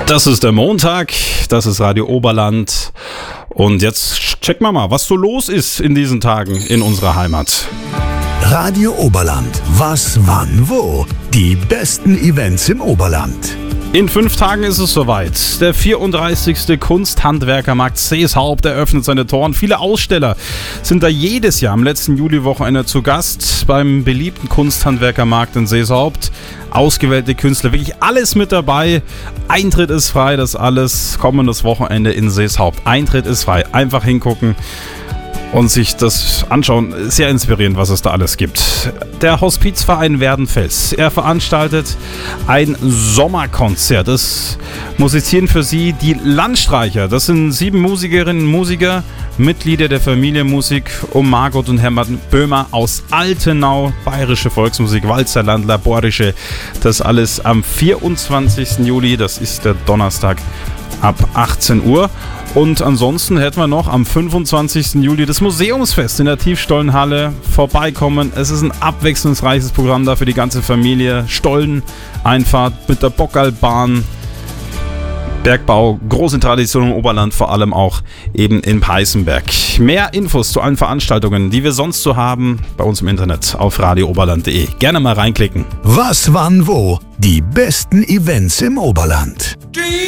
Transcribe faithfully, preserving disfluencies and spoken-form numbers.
Das ist der Montag, das ist Radio Oberland und jetzt checken wir mal, was so los ist in diesen Tagen in unserer Heimat. Radio Oberland, was, wann, wo? Die besten Events im Oberland. In fünf Tagen ist es soweit. Der vierunddreißigste Kunsthandwerkermarkt Seeshaupt eröffnet seine Toren. Viele Aussteller sind da jedes Jahr am letzten Juliwochenende zu Gast beim beliebten Kunsthandwerkermarkt in Seeshaupt. Ausgewählte Künstler, wirklich alles mit dabei. Eintritt ist frei, das alles kommendes Wochenende in Seeshaupt. Eintritt ist frei, einfach hingucken und sich das anschauen. Sehr inspirierend, was es da alles gibt. Der Hospizverein Werdenfels, er veranstaltet ein Sommerkonzert. Das musizieren für sie die Landstreicher. Das sind sieben Musikerinnen und Musiker, Mitglieder der Familie Musik um Margot und Hermann Böhmer aus Altenau. Bayerische Volksmusik, Walzerlandler, Bohrische. Das alles am vierundzwanzigsten Juli, das ist der Donnerstag, ab achtzehn Uhr. Und ansonsten hätten wir noch am fünfundzwanzigsten Juli das Museumsfest in der Tiefstollenhalle. Vorbeikommen. Es ist ein abwechslungsreiches Programm da für die ganze Familie. Stolleneinfahrt mit der Bockerlbahn. Bergbau, große Tradition im Oberland, vor allem auch eben in Peißenberg. Mehr Infos zu allen Veranstaltungen, die wir sonst so haben, bei uns im Internet auf radio oberland punkt de. Gerne mal reinklicken. Was, wann, wo? Die besten Events im Oberland.